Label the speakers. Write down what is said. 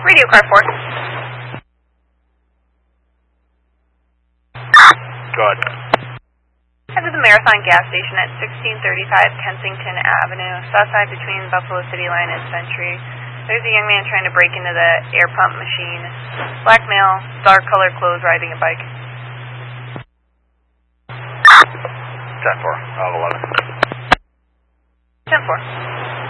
Speaker 1: Radio car 4.
Speaker 2: Go ahead.
Speaker 1: Head to the Marathon gas station at 1635 Kensington Avenue, south side between Buffalo City Line and Century. There's a young man trying to break into the air pump machine. Black male, dark colored clothes, riding a bike.
Speaker 2: 10-4, I'll have 11.
Speaker 1: 10-4.